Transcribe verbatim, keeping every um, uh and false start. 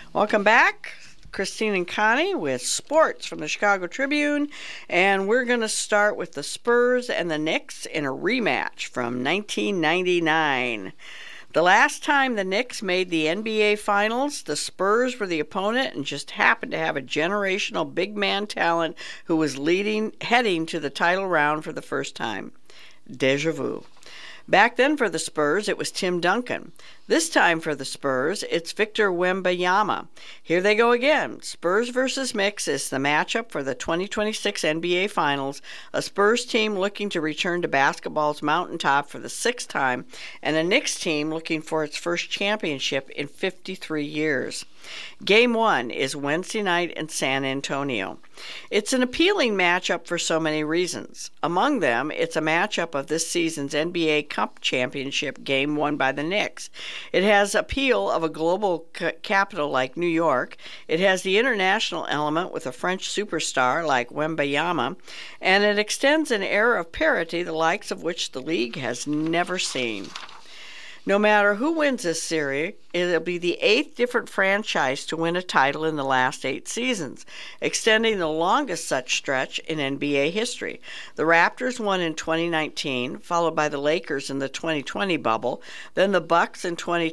Welcome back. Christine and Connie with sports from the Chicago Tribune, and we're going to start with the Spurs and the Knicks in a rematch from nineteen ninety-nine. The last time the Knicks made the N B A Finals, the Spurs were the opponent and just happened to have a generational big man talent who was leading, heading to the title round for the first time. Deja vu. Back then for the Spurs, it was Tim Duncan. This time for the Spurs, it's Victor Wembanyama. Here they go again. Spurs versus Knicks is the matchup for the twenty twenty-six N B A Finals, a Spurs team looking to return to basketball's mountaintop for the sixth time, and a Knicks team looking for its first championship in fifty-three years. Game one is Wednesday night in San Antonio. It's an appealing matchup for so many reasons. Among them, it's a matchup of this season's N B A Cup Championship game won by the Knicks. It has appeal of a global c- capital like New York. It has the international element with a French superstar like Wembanyama, and it extends an era of parity the likes of which the league has never seen. No matter who wins this series, it'll be the eighth different franchise to win a title in the last eight seasons, extending the longest such stretch in N B A history. The Raptors won in twenty nineteen, followed by the Lakers in the twenty twenty bubble, then the Bucks in twenty